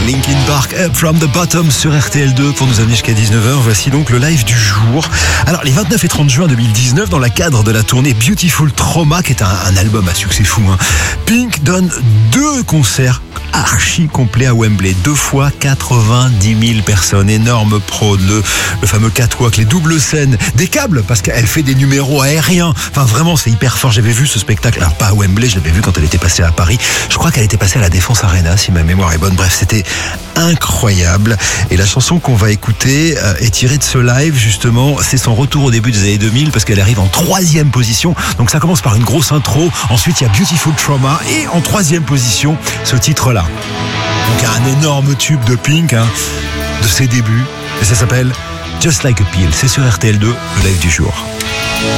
Linkin Park, Up From The Bottom sur RTL2 pour nous amener jusqu'à 19h. Voici donc le live du jour. Alors, les 29 et 30 juin 2019, dans le cadre de la tournée Beautiful Trauma, qui est un album à succès fou, Pink donne 2 concerts archi complet à Wembley, 2 fois 90 000 personnes, énorme prod, le fameux catwalk, les doubles scènes, des câbles parce qu'elle fait des numéros aériens. Enfin vraiment c'est hyper fort. J'avais vu ce spectacle, alors pas à Wembley, je l'avais vu quand elle était passée à Paris. Je crois qu'elle était passée à la Défense Arena si ma mémoire est bonne. Bref, c'était incroyable. Et la chanson qu'on va écouter est tirée de ce live justement. C'est son retour au début des années 2000 parce qu'elle arrive en 3e position. Donc ça commence par une grosse intro. Ensuite il y a Beautiful Trauma et en 3e position ce titre-là. Donc un énorme tube de Pink de ses débuts et ça s'appelle Just Like a Pill. C'est sur RTL2, le live du jour.